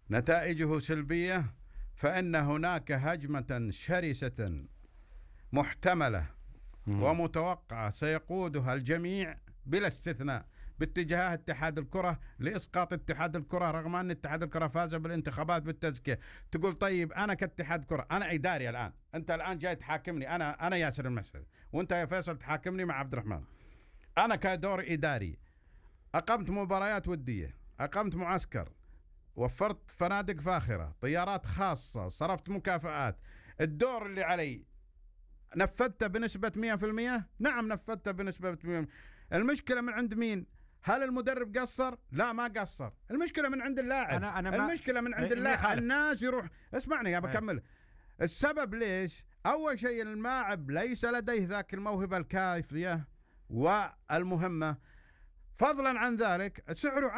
نتائجه سلبية، فإن هناك هجمة شرسة محتملة ومتوقعة سيقودها الجميع بلا استثناء باتجاه اتحاد الكرة لإسقاط اتحاد الكرة، رغم أن اتحاد الكرة فاز بالانتخابات بالتزكية. تقول طيب أنا كاتحاد كرة، أنا إداري الآن، أنت الآن جاي تحاكمني، أنا ياسر المسعد، وأنت يا فيصل تحاكمني مع عبد الرحمن. أنا كدور إداري أقمت مباريات ودية، أقمت معسكر، وفرت فنادق فاخرة، طيارات خاصة، صرفت مكافآت. الدور اللي علي نفذته بنسبة 100%؟ نعم نفذته بنسبة 100%. المشكلة من عند مين؟ هل المدرب قصر؟ لا ما قصر. المشكلة من عند اللاعب. المشكلة من عند اللاعب. الناس يروح، اسمعني يا بكمل. السبب ليش؟ أول شيء اللاعب ليس لديه ذاك الموهبة الكافية والمهمة، فضلا عن ذلك سعره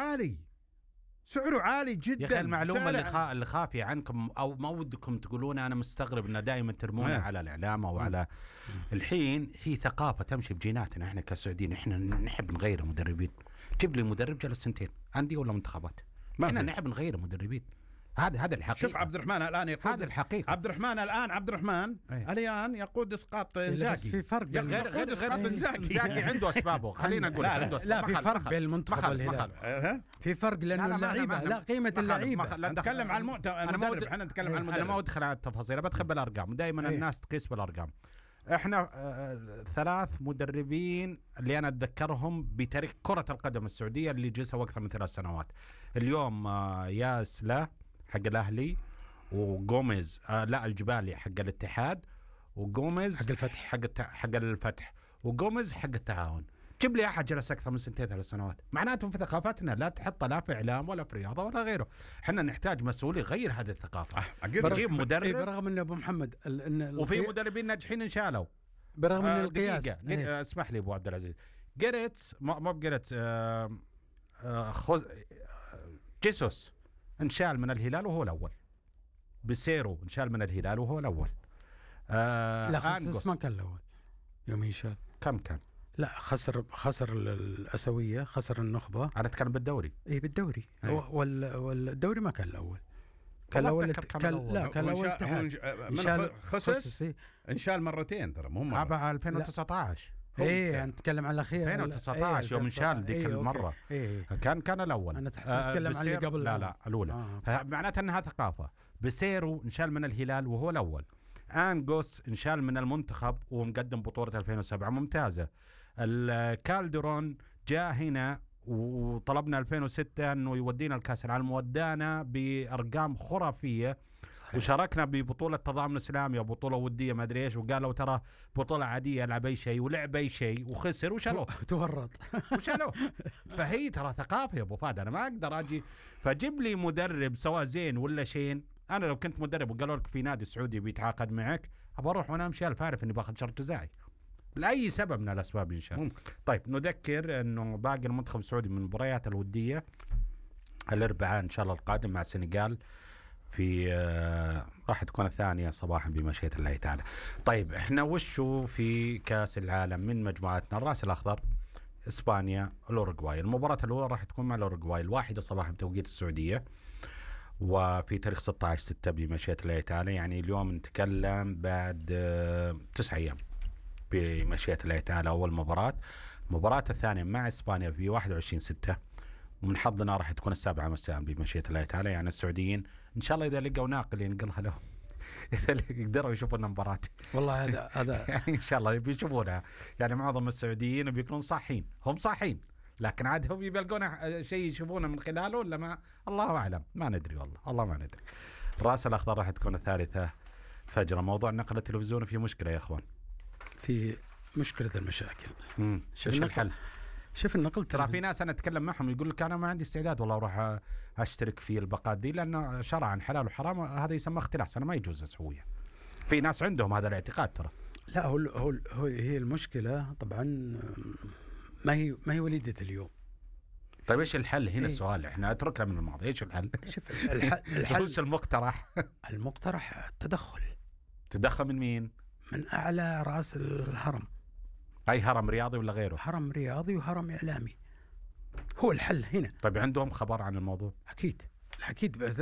عالي جدا. يا أخي المعلومة اللي خافية عنكم أو ما ودكم تقولون، أنا مستغرب أن دائما ترمون على الإعلام أو على الحين. هي ثقافة تمشي بجيناتنا إحنا كسعوديين، إحنا نحب نغير مدربين. جيب لي مدرب جلس سنتين أندية ولا منتخبات، إحنا نحب نغير مدربين. هذا الحقيقة. شوف عبد الرحمن الآن يقود، هذا الحقيقة. عبد الرحمن الآن يقود إسقاط إنزاجي. في فرق غير إنزاجي عنده أسبابه. خلينا نقول عنده أسباب. لا في فرق بين المنتخب والهلال. في فرق لأنه اللعيبة، لا قيمة اللعيبة. نتكلم عن المدرب، احنا نتكلم عن المدرب. أنا ما ودخل على التفاصيل، بدخل بالأرقام. دائما الناس تقيس بالأرقام. احنا 3 مدربين اللي انا اتذكرهم بتاريخ كرة القدم السعودية اللي جلسوا اكثر من 3 سنوات. اليوم ياسلا حق الاهلي، وغوميز لا الجبالي حق الاتحاد، وغوميز حق الفتح حق الفتح، وغوميز حق التعاون. جيب لي احد جلس اكثر من 2-3 سنوات. معناته في ثقافتنا لا تحط لا في اعلام ولا في رياضه ولا غيره. احنا نحتاج مسؤول يغير هذه الثقافه. نجيب مدرب. برغم ان ابو محمد وفي مدربين ناجحين انشالوا برغم ان القياس. اسمح لي ابو عبد العزيز، جيريتس ما بجيريتس جيسوس انشال من الهلال وهو الاول. بسيرو انشال من الهلال وهو الاول. لا خصص ما كان الاول يوم ينشال. كم كان؟ لا خسر الأسوية، خسر النخبة. أنا أتكلم بالدوري. إيه بالدوري. والدوري ما كان الأول. كان الأول كان الأول اتحاد. خسس انشال مرتين ترى مو مرة. 2019. ايه نتكلم عن الاخير 2019 يوم انشال ذيك المره. كان الاول. انا اتكلم عن اللي قبل. لا الاولى. معناتها انها ثقافه. بسيرو انشال من الهلال وهو الاول. انغوس انشال من المنتخب ومقدم بطوله 2007 ممتازه. الكالدرون جاء هنا وطلبنا 2006 انه يودينا الكاس العالم، ودانا بارقام خرافيه. صحيح. وشاركنا ببطوله تضامن اسلامي او بطوله وديه ما ادري ايش، وقالوا ترى بطوله عاديه العب اي شيء، ولعب اي شيء وخسر وشالوه. تورط وشالوه. فهي ترى ثقافه يا ابو فهد. انا ما اقدر اجي فجيب لي مدرب سواء زين ولا شين. انا لو كنت مدرب وقالوا لك في نادي سعودي بيتعاقد معك، ابى اروح وانا امشي عارف اني باخذ شرط جزائي لاي سبب من الاسباب ان شاء الله. طيب نذكر انه باقي المنتخب السعودي من المباريات الوديه الاربعاء ان شاء الله القادم مع السنغال في راح تكون الثانيه صباحا بمشيئه الله تعالى. طيب احنا وشو في كاس العالم من مجموعتنا؟ الراس الاخضر اسبانيا الاوروغواي. المباراه الاولى راح تكون مع الاوروغواي 1 صباحا بتوقيت السعوديه، وفي تاريخ 16/6 بمشيئة الله تعالى. يعني اليوم نتكلم بعد 9 أيام بمشيئة الله تعالى أول مباراة. المباراة الثانية مع إسبانيا في 21/6، ومن حظنا راح تكون 7 مساء بمشيئة الله تعالى. يعني السعوديين إن شاء الله إذا لقوا ناقل ينقلها لهم إذا يقدروا يشوفون المباراة. والله هذا يعني إن شاء الله بيشوفونها. يعني معظم السعوديين بيكونون صاحين، هم صاحين، لكن عاد هم يبلغون شيء يشوفونه من خلاله ولا ما الله أعلم، ما ندري والله ما ندري. الراس الأخضر راح تكون 3 فجرا. موضوع النقل التلفزيوني فيه مشكلة يا أخوان، في مشكلة المشاكل. إيش الحل؟ شوف النقل ترى في ناس أنا أتكلم معهم يقول لك أنا ما عندي استعداد والله أروح أشترك في الباقات دي، لأنه شرعا حلال وحرام هذا يسمى اختلاس، أنا ما يجوز أسويه. في ناس عندهم هذا الاعتقاد ترى. لا هي المشكلة طبعا ما هي وليدة اليوم. طيب ايش الحل هنا؟ السؤال احنا اتركنا من الماضي، ايش الحل؟ شوف الحل ايش المقترح؟ المقترح تدخل من مين؟ من اعلى راس الهرم. اي هرم رياضي ولا غيره؟ هرم رياضي وهرم اعلامي، هو الحل هنا. طيب عندهم خبر عن الموضوع؟ اكيد